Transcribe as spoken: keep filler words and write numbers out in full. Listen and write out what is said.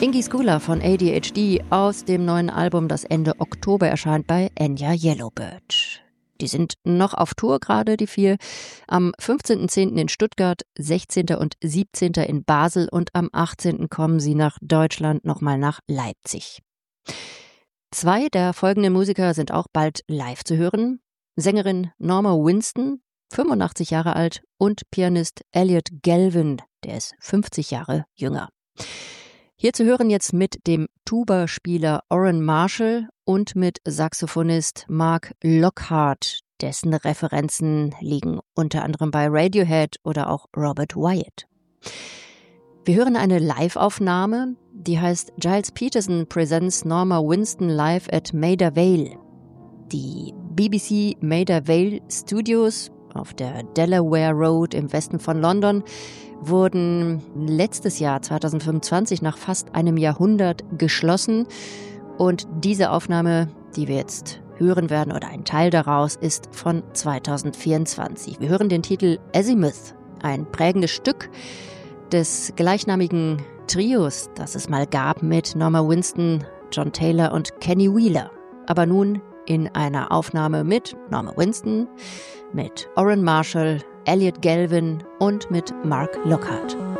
Ingi Skula von A D H D aus dem neuen Album, das Ende Oktober erscheint bei Enya Yellowbird. Die sind noch auf Tour gerade, die vier. Am fünfzehnten zehnten in Stuttgart, sechzehnten und siebzehnten in Basel und am achtzehnten kommen sie nach Deutschland, nochmal nach Leipzig. Zwei der folgenden Musiker sind auch bald live zu hören. Sängerin Norma Winston, fünfundachtzig Jahre alt, und Pianist Elliot Galvin, der ist fünfzig Jahre jünger. Hier zu hören jetzt mit dem Tuba-Spieler Oren Marshall und mit Saxophonist Mark Lockhart, dessen Referenzen liegen unter anderem bei Radiohead oder auch Robert Wyatt. Wir hören eine Live-Aufnahme, die heißt Giles Peterson Presents Norma Winston Live at Maida Vale. Die B B C Maida Vale Studios auf der Delaware Road im Westen von London wurden letztes Jahr zweitausendfünfundzwanzig nach fast einem Jahrhundert geschlossen. Und diese Aufnahme, die wir jetzt hören werden, oder ein Teil daraus, ist von zweitausendvierundzwanzig. Wir hören den Titel Azimuth, ein prägendes Stück des gleichnamigen Trios, das es mal gab mit Norma Winston, John Taylor und Kenny Wheeler. Aber nun in einer Aufnahme mit Norma Winston, mit Oren Marshall, Elliot Galvin und mit Mark Lockhart.